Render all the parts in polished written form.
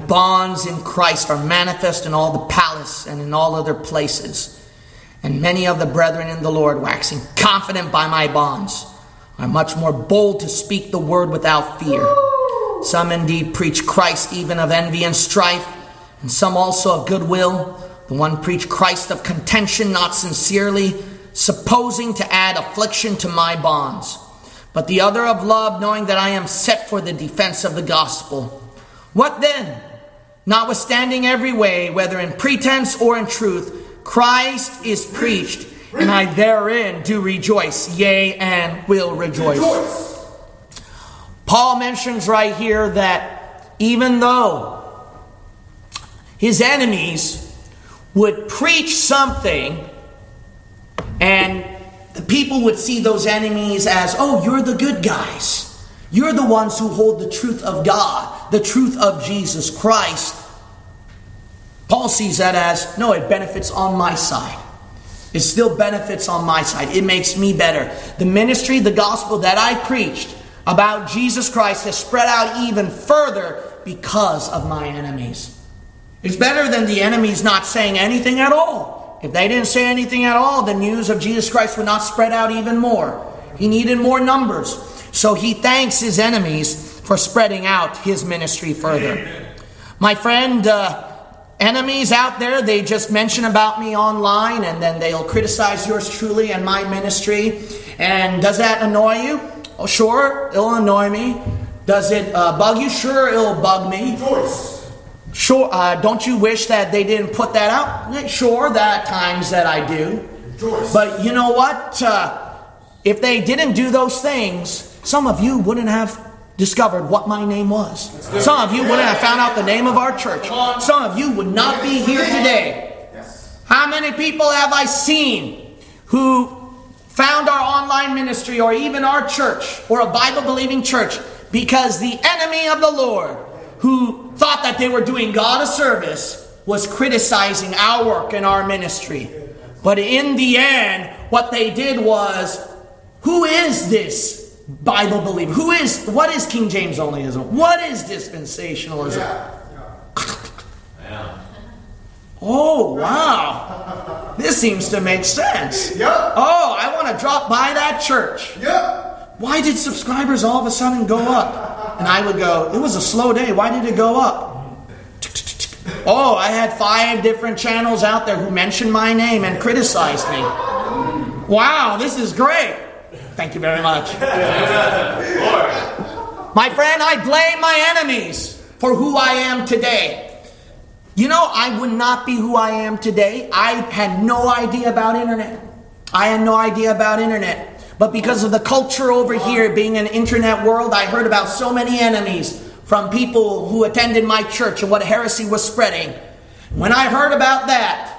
bonds in Christ are manifest in all the palace and in all other places. And many of the brethren in the Lord, waxing confident by my bonds, are much more bold to speak the word without fear. Some indeed preach Christ even of envy and strife, and some also of goodwill. The one preached Christ of contention, not sincerely, supposing to add affliction to my bonds. But the other of love, knowing that I am set for the defense of the gospel. What then? Notwithstanding every way, whether in pretense or in truth, Christ is preached, and I therein do rejoice, yea, and will rejoice. Paul mentions right here that even though his enemies would preach something, and the people would see those enemies as, oh, you're the good guys. You're the ones who hold the truth of God, the truth of Jesus Christ. Paul sees that as, no, it benefits on my side. It still benefits on my side. It makes me better. The ministry, the gospel that I preached about Jesus Christ has spread out even further because of my enemies. It's better than the enemies not saying anything at all. If they didn't say anything at all, the news of Jesus Christ would not spread out even more. He needed more numbers. So he thanks his enemies for spreading out his ministry further. My friend, enemies out there, they just mention about me online, and then they'll criticize yours truly and my ministry. And does that annoy you? Oh, sure, it'll annoy me. Does it bug you? Sure, it'll bug me. Sure, don't you wish that they didn't put that out? Sure, there are times that I do. But you know what? If they didn't do those things, some of you wouldn't have discovered what my name was. Some of you wouldn't have found out the name of our church. Some of you would not be here today. How many people have I seen who found our online ministry or even our church or a Bible-believing church because the enemy of the Lord, who thought that they were doing God a service, was criticizing our work and our ministry. But in the end, what they did was, who is this Bible believer? What is King James onlyism? What is dispensationalism? Oh, wow. This seems to make sense. Oh, I want to drop by that church. Why did subscribers all of a sudden go up? And I would go, it was a slow day. Why did it go up? Oh, I had 5 different channels out there who mentioned my name and criticized me. Wow, this is great. Thank you very much. My friend, I blame my enemies for who I am today. You know, I would not be who I am today. I had no idea about internet. But because of the culture over here, being an internet world, I heard about so many enemies from people who attended my church and what heresy was spreading. When I heard about that,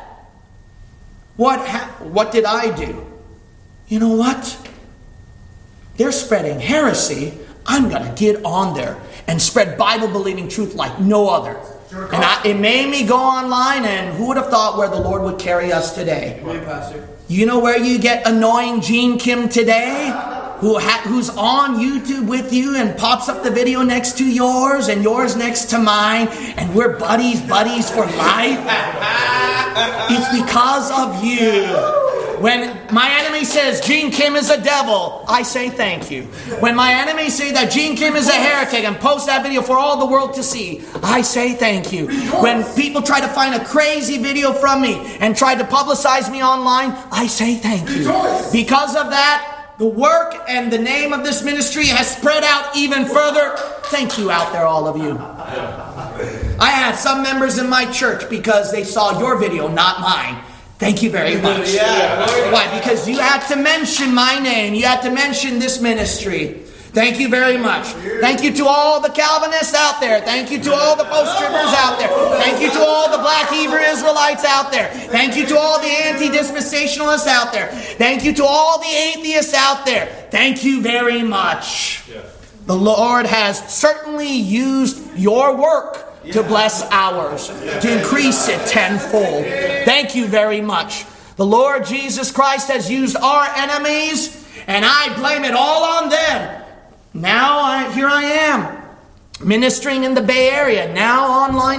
what did I do? You know what? They're spreading heresy. I'm going to get on there and spread Bible-believing truth like no other. And it made me go online, and who would have thought where the Lord would carry us today? You know where you get annoying Gene Kim today? Who's on YouTube with you and pops up the video next to yours and yours next to mine, and we're buddies for life? It's because of you. When my enemy says Gene Kim is a devil, I say thank you. When my enemies say that Gene Kim is a heretic and post that video for all the world to see, I say thank you. When people try to find a crazy video from me and try to publicize me online, I say thank you. Because of that, the work and the name of this ministry has spread out even further. Thank you out there, all of you. I had some members in my church because they saw your video, not mine. Thank you very much. Why? Because you had to mention my name. You had to mention this ministry. Thank you very much. Thank you to all the Calvinists out there. Thank you to all the post-tribbers out there. Thank you to all the black Hebrew Israelites out there. Thank you to all the anti-dispensationalists out there. Thank you to all the atheists out there. Thank you very much. The Lord has certainly used your work to bless ours, to increase it tenfold. Thank you very much. The Lord Jesus Christ has used our enemies, and I blame it all on them. Now here I am, ministering in the Bay Area, now online